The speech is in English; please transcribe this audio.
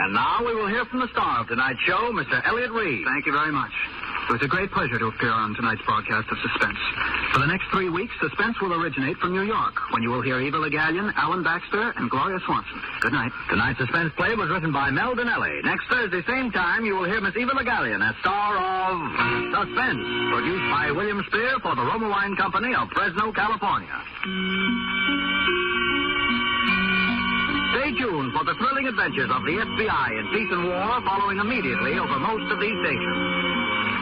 And now we will hear from the star of tonight's show, Mr. Elliott Reed. Thank you very much. It was a great pleasure to appear on tonight's broadcast of Suspense. For the next 3 weeks, Suspense will originate from New York, when you will hear Eva Le Gallienne, Alan Baxter, and Gloria Swanson. Good night. Tonight's Suspense play was written by Mel Donnelly. Next Thursday, same time, you will hear Miss Eva Le Gallienne as star of Suspense, produced by William Spear for the Roma Wine Company of Fresno, California. Stay tuned for the thrilling adventures of the FBI in peace and war, following immediately over most of these stations.